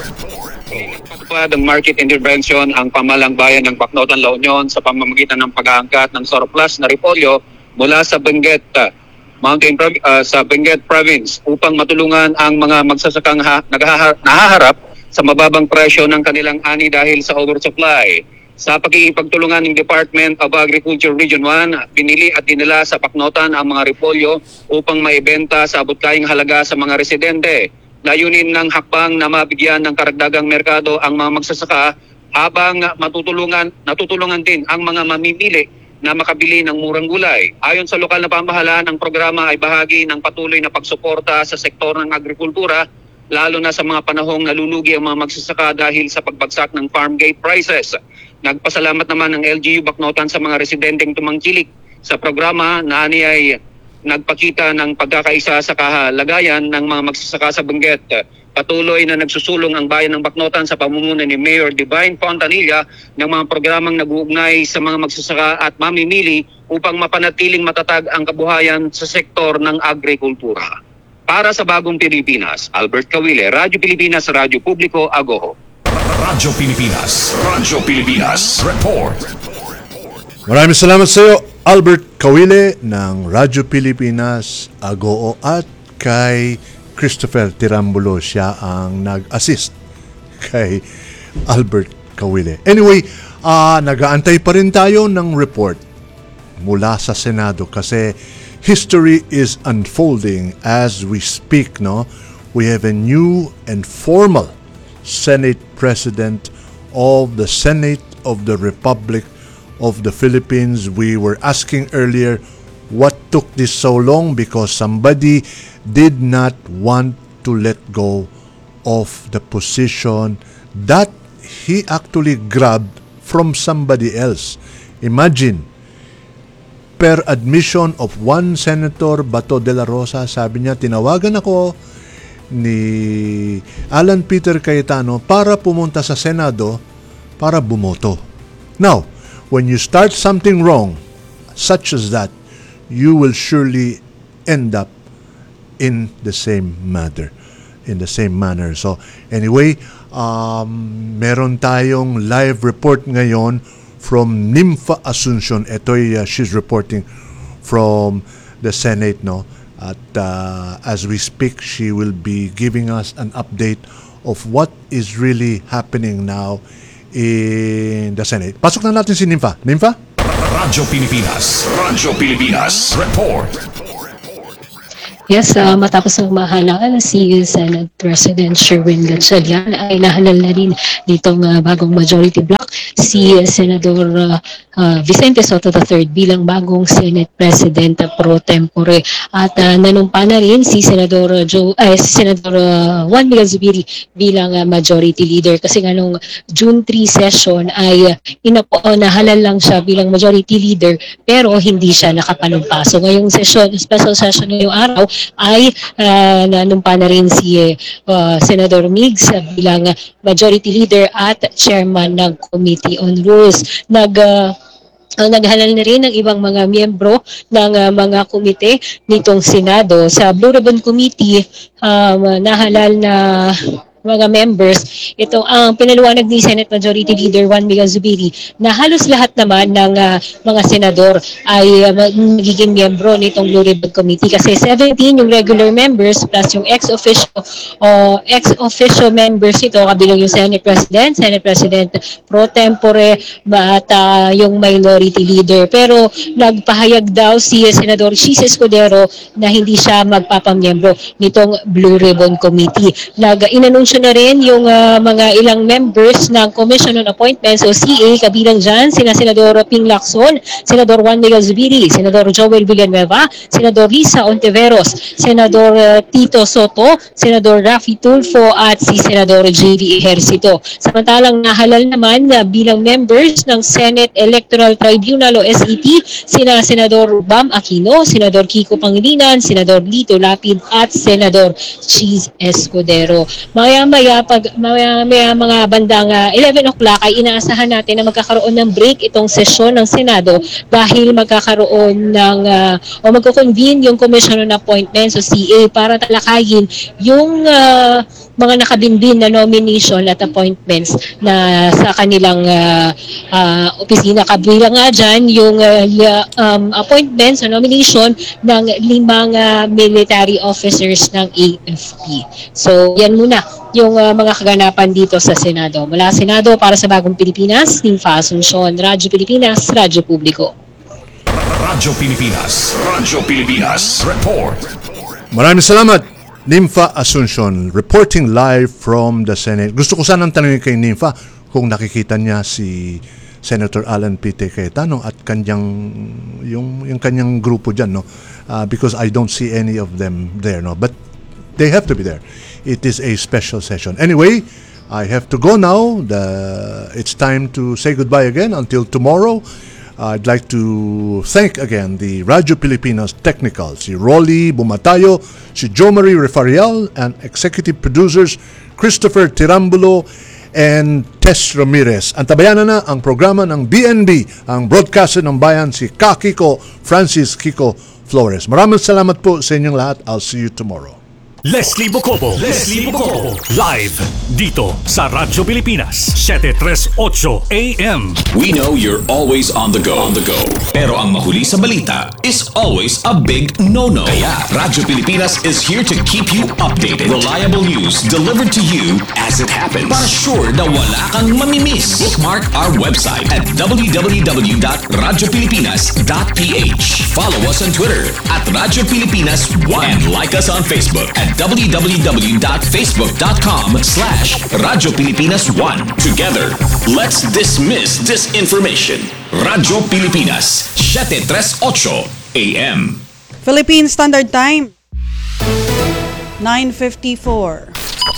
Ng market intervention ang pamalang bayan ng Bacnotan, La Union sa pamamagitan ng pag-aangkat ng surplus na repolyo mula sa Benguet, uh, Mountain uh, sa Benguet Province upang matulungan ang mga magsasakang ha- nahaharap sa mababang presyo ng kanilang ani dahil sa oversupply. Sa pagkikipagtulungan ng Department of Agriculture Region one, pinili at dinala sa Bacnotan ang mga repolyo upang maibenta sa abot-kayang halaga sa mga residente. Layunin ng hakbang na mabigyan ng karagdagang merkado ang mga magsasaka habang matutulungan, natutulungan din ang mga mamimili na makabili ng murang gulay. Ayon sa lokal na pamahalaan, ang programa ay bahagi ng patuloy na pagsuporta sa sektor ng agrikultura, lalo na sa mga panahong nalulugi ang mga magsasaka dahil sa pagbagsak ng farm gate prices. Nagpasalamat naman ng L G U Bacnotan sa mga residenteng tumangkilik sa programa na ani ay nagpakita ng pagkakaisa sa kahalagayan ng mga magsasaka sa Benguet. Patuloy na nagsusulong ang bayan ng Bacnotan sa pamumuno ni Mayor Divine Fontanilla ng mga programang nag-uugnay sa mga magsasaka at mamimili upang mapanatiling matatag ang kabuhayan sa sektor ng agrikultura. Para sa Bagong Pilipinas, Albert Kawile, Radyo Pilipinas, Radyo Publiko, Agoo. Radyo Pilipinas, Radyo Pilipinas, report. Maraming salamat sa iyo, Albert Kawile ng Radyo Pilipinas, Agoo, at kay Christopher Tirambulo, siya ang nag-assist kay Albert Kawile. Anyway, uh, nag-aantay pa rin tayo ng report mula sa Senado kasi history is unfolding as we speak, no? We have a new and formal Senate President of the Senate of the Republic of the Philippines. We were asking earlier what took this so long because somebody did not want to let go of the position that he actually grabbed from somebody else. Imagine, per admission of one Senator Bato de la Rosa, sabi niya, tinawagan ako ni Alan Peter Cayetano para pumunta sa Senado para bumoto. Now, when you start something wrong, such as that, you will surely end up in the same manner. In the same manner. So anyway, um, meron tayong live report ngayon from Nympha Asuncion. Ito'y uh, she's reporting from the Senate, no? At uh, as we speak, she will be giving us an update of what is really happening now in the Senate. Pasok na natin si Nympha. Nympha? Radyo Pilipinas. Radyo Pilipinas. Report. Yes, uh, matapos ng mahalaan, si Senate President Sherwin Gatchalian ay nahalal na rin ditong uh, bagong majority block si uh, Senador uh, uh, Vicente Soto the third bilang bagong Senate President uh, pro tempore. At uh, nanumpa na rin si Senador uh, Joe, eh, si Senador uh, Juan Miguel Zubiri bilang uh, majority leader kasi nga nung June third session ay uh, inapo, uh, nahalal lang siya bilang majority leader pero hindi siya nakapalumpa. So ngayong session, special session ngayong araw ay uh, nanumpa na rin si uh, Senador Migs uh, bilang uh, majority leader at chairman ng Committee on Rules. Nag uh, Uh, naghalal na rin ng ibang mga miyembro ng uh, mga komite nitong Senado. Sa Blue Ribbon Committee, um, nahalal na mga members, ito ang pinaliwanag ni Senate Majority Leader Juan Miguel Zubiri na halos lahat naman ng uh, mga senador ay uh, magiging miyembro nitong Blue Ribbon Committee kasi seventeen yung regular members plus yung ex-officio uh, ex-officio members ito kabilang yung Senate President, Senate President pro tempore at uh, yung minority leader. Pero nagpahayag daw si Senador Chis Escudero na hindi siya magpapamiyembro nitong Blue Ribbon Committee. Nag-inanunsyo na rin yung uh, mga ilang members ng Commission on Appointments o C A, kabilang dyan sina Senador Ping Lacson, Senador Juan Miguel Zubiri, Senador Joel Villanueva, Senador Risa Ontiveros, Senador uh, Tito Soto, Senador Raffy Tulfo at si Senador J V Ejercito. Samantalang nahalal naman uh, bilang members ng Senate Electoral Tribunal o S E T sina Senador Bam Aquino, Senador Kiko Pangilinan, Senador Lito Lapid at Senador Chis Escudero. Maya maya pag maya, maya mga bandang uh, eleven o'clock ay inaasahan natin na magkakaroon ng break itong sesyon ng Senado dahil magkakaroon ng uh, o magko-convene yung Commission on Appointments o C A para talakayin yung uh, mga nakabinbin na nomination at appointments na sa kanilang uh, uh, opisina. Kabilang nga dyan yung uh, um, appointments o nomination ng limang uh, military officers ng A F P. So yan muna yung uh, mga kaganapan dito sa Senado. Mula Senado para sa Bagong Pilipinas, Nympha Asuncion, Radyo Pilipinas, Radyo Publiko. Radyo Pilipinas, Radyo Pilipinas, Report. Maraming salamat, Nympha Asuncion, reporting live from the Senate. Gusto ko sanang tanungin kay Nympha kung nakikita niya si Senator Alan Pite Cayetano at kanyang yung yung kanyang grupo diyan, no? Uh, because I don't see any of them there, no? But they have to be there. It is a special session. Anyway, I have to go now. The, it's time to say goodbye again until tomorrow. Uh, I'd like to thank again the Radyo Pilipinas Technical, si Rolly Bumatayo, si Jo Marie Refarial, and executive producers Christopher Tirambulo and Tess Ramirez. Antabayanan na ang programa ng B N B, ang broadcaster ng bayan, si Ka Kiko Francis Kiko Flores. Maraming salamat po sa inyong lahat. I'll see you tomorrow. Leslie Bocobo, Leslie Bocobo, live dito sa Radyo Pilipinas, seven thirty-eight A M. We know you're always on the go, on the go. Pero ang mahuli sa balita is always a big no-no. Kaya Radyo Pilipinas is here to keep you updated. Reliable news delivered to you as it happens. Para sure na wala kang mamimiss. Bookmark our website at w w w dot radyo pilipinas dot p h. Follow us on Twitter at Radyo Pilipinas one and like us on Facebook at w w w dot facebook dot com slash Radyo Pilipinas one. Together, let's dismiss disinformation. Radyo Pilipinas, seven thirty-eight A M. Philippine Standard Time, nine fifty-four.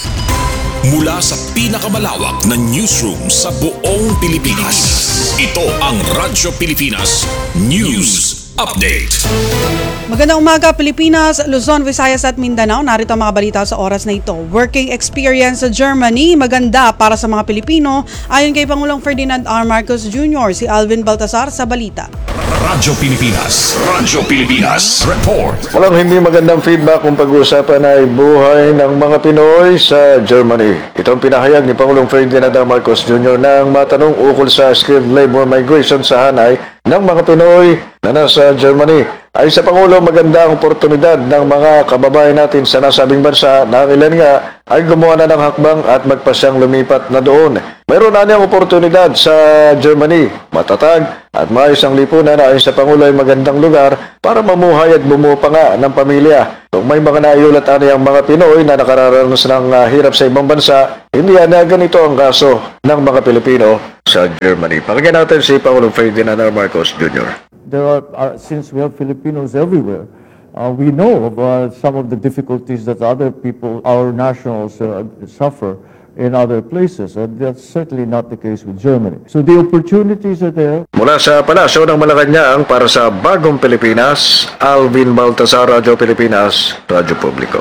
Mula sa pinakamalawak na newsroom sa buong Pilipinas, ito ang Radyo Pilipinas News Update. Magandang umaga Pilipinas, Luzon, Visayas at Mindanao. Narito ang mga balita sa oras na ito. Working experience sa Germany, maganda para sa mga Pilipino. Ayon kay Pangulong Ferdinand R. Marcos Junior, si Alvin Baltasar sa balita. Radyo Pilipinas. Radyo Pilipinas. Report. Walang hindi magandang feedback kung pag-uusapan ay buhay ng mga Pinoy sa Germany. Ito ang pinahayag ni Pangulong Ferdinand R. Marcos Junior nang matanong ukol sa skilled labor migration sa hanay ng mga Pinoy na nasa Germany. Ay sa Pangulo, maganda ang oportunidad ng mga kababayan natin sa nasabing bansa na ang ilan nga ay gumawa na ng hakbang at magpasyang lumipat na doon. Mayroon na niyang oportunidad sa Germany. Matatag at maayos ang lipunan na ayon sa Pangulo ay magandang lugar para mamuhay at bumuo pa nga ng pamilya. Kung may mga naiulat ang mga Pinoy na nakararanas ng uh, hirap sa ibang bansa, hindi na ganito ang kaso ng mga Pilipino sa Germany. Pakinggan natin si Pangulong Ferdinand R. Marcos Junior There are, are since we have Filipinos everywhere, uh, we know of uh, some of the difficulties that other people, our nationals, uh, suffer in other places, and that's certainly not the case with Germany. So the opportunities are there. Mula sa Palasyo ng Malacanang para sa Bagong Pilipinas, Alvin Baltasar, Radyo Pilipinas, Radyo Publiko.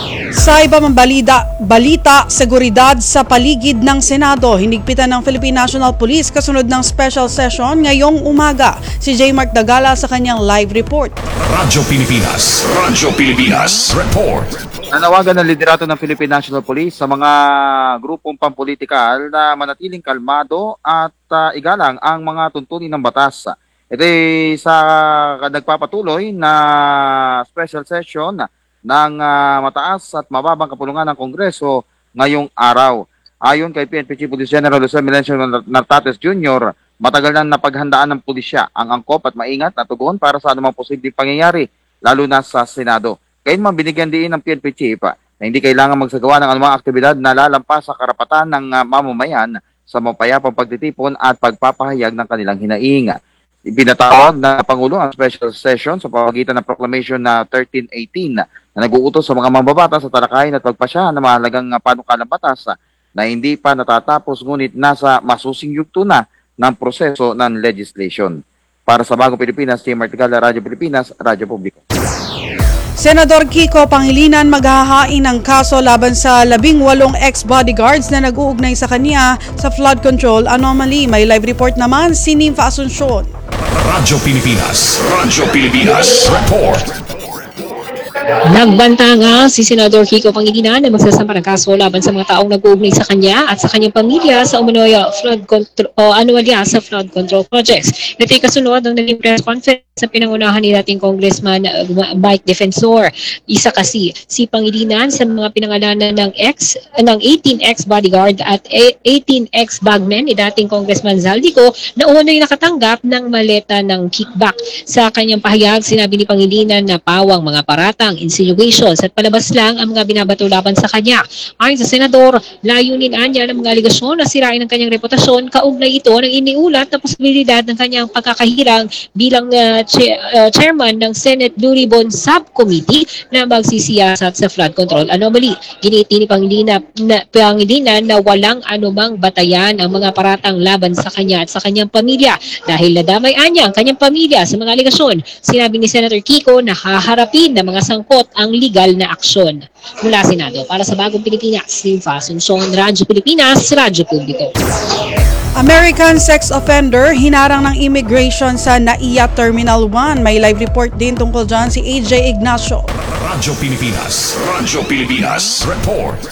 Sa iba mang balita, balita, seguridad sa paligid ng Senado, hinigpitan ng Philippine National Police kasunod ng special session ngayong umaga. Si J. Mark Dagala sa kanyang live report. Radyo Pilipinas. Radyo Pilipinas. Report. Nanawagan ng liderato ng Philippine National Police sa mga grupong pampolitikal na manatiling kalmado at uh, igalang ang mga tuntunin ng batas. Ito ay sa nagpapatuloy na special session ng uh, mataas at mababang kapulungan ng Kongreso ngayong araw. Ayon kay P N P Chief Police General Jose Melencio Nartates Junior, matagal na napaghandaan ng pulisya ang angkop at maingat na tugon para sa anumang posibleng pangyayari, lalo na sa Senado. Kailanman binigyan din ng P N P Chief na hindi kailangan magsagawa ng anumang aktibidad na lalampas sa karapatan ng uh, mamamayan sa mapayapang pagtitipon at pagpapahayag ng kanilang hinaing. Ibinatawag na Pangulo ang special session sa pamamagitan ng proclamation na thirteen eighteen na nag-uutos sa mga mambabatas sa talakayin at pagpasya na mahalagang panukalang batas na hindi pa natatapos ngunit nasa masusing yugto na ng proseso ng legislation. Para sa Bagong Pilipinas, Team Martigala, Radyo Pilipinas, Radyo Publiko. Senador Kiko Pangilinan maghahain ng kaso laban sa labing walong ex-bodyguards na nag-uugnay sa kanya sa flood control anomaly. May live report naman si Nympha Asuncion. Radyo Pilipinas. Radyo Pilipinas. Report. Nagbanta nga si Senador Kiko Pangilinan na magsasampa ng kaso laban sa mga taong nag-uugnay sa kanya at sa kanyang pamilya sa umano'y flood control o anomalya sa flood control projects. Ito ay kasunod ng naging press conference sa pinangunahan ni dating Congressman uh, Mike Defensor. Isa kasi si Pangilinan sa mga pinangalanan ng ex ng eighteen ex-bodyguard at eighteen ex-bagmen ni dating Congressman Zaldico na umano'y nakatanggap ng maleta ng kickback. Sa kanyang pahayag, sinabi ni Pangilinan na pawang mga paratang, insinuations at palabas lang ang mga binabato laban sa kanya. Ayon sa Senador, layunin anya ng mga aligasyon na sirain ang kanyang reputasyon, kaugnay ito ng iniulat na posibilidad ng kanyang pagkakahirang bilang uh, che- uh, chairman ng Senate Blue Ribbon Subcommittee na magsisiyasat sa flood control anomaly. Giniti ni Pangilinan na, Pangilinan na walang anumang batayan ang mga paratang laban sa kanya at sa kanyang pamilya dahil nadamay anya ang kanyang pamilya sa mga aligasyon. Sinabi ni Senator Kiko na haharapin ng mga sangkot ang legal na aksyon. Mula Senado, para sa Bagong Pilipinas, Nympha Asuncion, Radyo Pilipinas, Radyo Publiko. American sex offender hinarang ng immigration sa N A I A Terminal one. May live report din tungkol dyan si A J Ignacio. Radyo Pilipinas. Radyo Pilipinas. Report.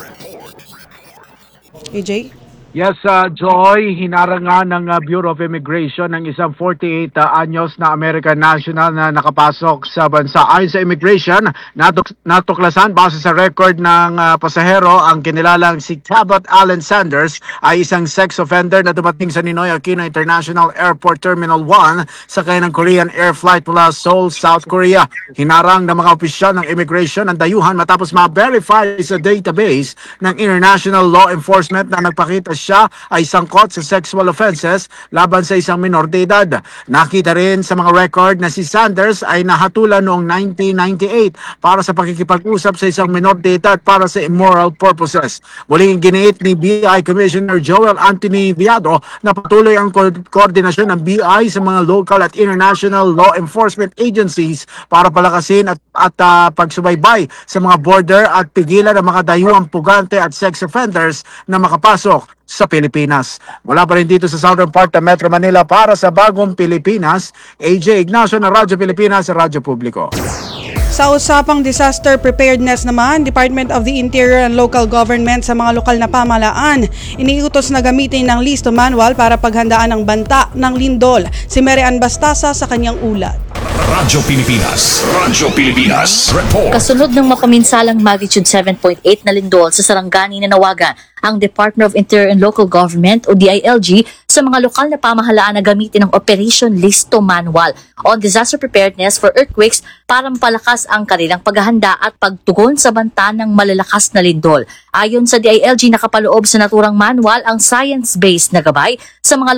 A J? Yes, uh, Joy, hinarangan ng uh, Bureau of Immigration ng isang forty-eight uh, anyos na American national na nakapasok sa bansa. Ayon sa immigration, natuk- natuklasan base sa record ng uh, pasahero, ang kinilalang si Cabot Allen Sanders ay isang sex offender na dumating sa Ninoy Aquino International Airport Terminal one sa ng Korean Air Flight mula Seoul, South Korea. Hinarang ng mga opisyal ng immigration ang dayuhan matapos ma-verify sa database ng International Law Enforcement na nagpakita siya ay sangkot sa sexual offenses laban sa isang minor de edad. Nakita rin sa mga record na si Sanders ay nahatulan noong nineteen ninety-eight para sa pakikipag-usap sa isang minor de edad para sa immoral purposes. Muling giniit ni B I Commissioner Joel Anthony Viado na patuloy ang ko- koordinasyon ng B I sa mga local at international law enforcement agencies para palakasin at, at uh, pagsubaybay sa mga border at pigilan ang mga dayuhang pugante at sex offenders na makapasok sa Pilipinas. Mula pa rin dito sa southern part ng Metro Manila para sa Bagong Pilipinas, A J Ignacio ng Radyo Pilipinas sa Radyo Publiko. Sa usapang disaster preparedness naman, Department of the Interior and Local Government sa mga lokal na pamahalaan, iniutos na gamitin ng listo manual para paghandaan ng banta ng lindol. Si Mary Ann Bastasa sa kanyang ulat. Radyo Pilipinas. Radyo Pilipinas. Report. Kasunod ng mapaminsalang magnitude seven point eight na lindol sa Sarangani na nawagan ang Department of Interior and Local Government o D I L G sa mga lokal na pamahalaan na gamitin ang Operation Listo Manual on Disaster Preparedness for Earthquakes para mapalakas ang kanilang paghahanda at pagtugon sa banta ng malalakas na lindol. Ayon sa D I L G, nakapaloob sa naturang manual ang science-based na gabay sa mga